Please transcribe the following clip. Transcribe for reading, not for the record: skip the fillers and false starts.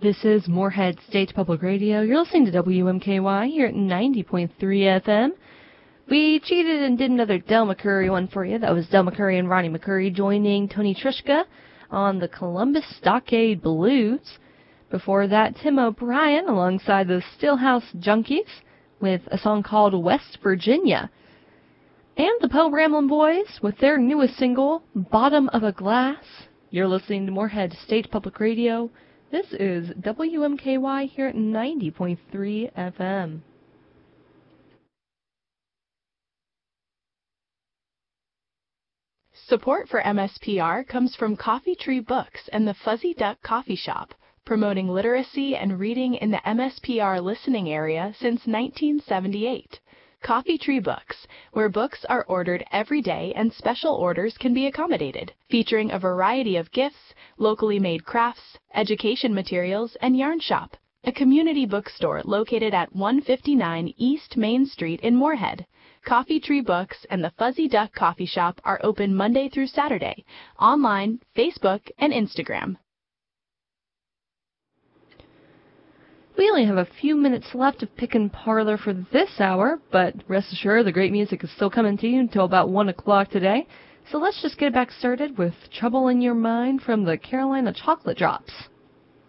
This is Moorhead State Public Radio. You're listening to WMKY here at 90.3 FM. We cheated and did another Del McCoury one for you. That was Del McCoury and Ronnie McCoury joining Tony Trischka on the Columbus Stockade Blues. Before that, Tim O'Brien alongside the Stillhouse Junkies with a song called West Virginia. And the Poe Ramblin' Boys with their newest single, Bottom of a Glass. You're listening to Moorhead State Public Radio. This is WMKY here at 90.3 FM. Support for MSPR comes from Coffee Tree Books and the Fuzzy Duck Coffee Shop, promoting literacy and reading in the MSPR listening area since 1978. Coffee Tree Books, where books are ordered every day and special orders can be accommodated, featuring a variety of gifts, locally made crafts, education materials, and yarn shop. A community bookstore located at 159 East Main Street in Moorhead. Coffee Tree Books and the Fuzzy Duck Coffee Shop are open Monday through Saturday, online, Facebook, and Instagram. We only have a few minutes left of Pickin' Parlor for this hour, but rest assured the great music is still coming to you until about 1 o'clock today. So let's just get back started with Trouble in Your Mind from the Carolina Chocolate Drops.